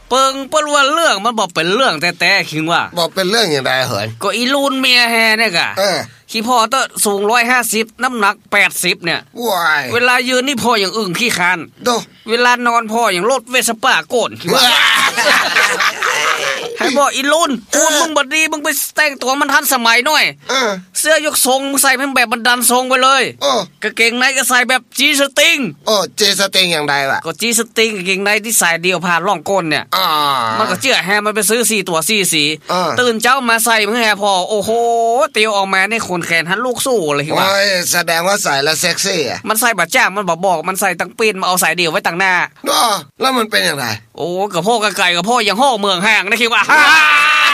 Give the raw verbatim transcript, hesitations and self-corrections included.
เปิงเปิ้นว่าเรื่องมันบ่เป็นเรื่องแต่ๆคิงว่าบ่เป็นเรื่องอย่างใดเหรอก็อีลูนเมียแฮเนี่ยกะเออขี้พ่อเตอะสูงหนึ่งร้อยห้าสิบน้ำหนักแปดสิบเนี่ยว้ายเวลายืนนี่พ่ออย่างอึ่งขี้คานโตเวลานอนพ่ออย่างรถเวสป้าโกนว่าให้บอกอีลุนคุณมึงบ่ดีมึงไปแต่งตัวมันทันสมัยหน่อยเออเสื้อยกทรงมึงใส่เป็นแบบบันดันทรงไปเลยโอ้กางเกงในก็ใส่แบบจีสติงโอ้เจสติงอย่างใดวะก็จีสติงกางเกงในที่ใส่เดียวผ่านร่องก้นเนี่ยอ่ามันก็เจื้อแฮมันไปซื้อสี่ตัวสี่สีตื่นเช้ามาใส่มึงแฮพอโอ้โหเตียวออกมาในขนแขนหันลูกสู้เลยว่าแสดงว่าใส่แล้วเซ็กซี่อ่ะมันใส่บาดจ้างมันบ่บอกมันใส่ตั้งปีนมาเอาใส่เดียวไว้ตั้งหน้าเนาะแล้วมันเป็นอย่างไรโอ้กับพ่อกับไก่กับพ่ออย่างห่อเมืองห่างนะคิดว่า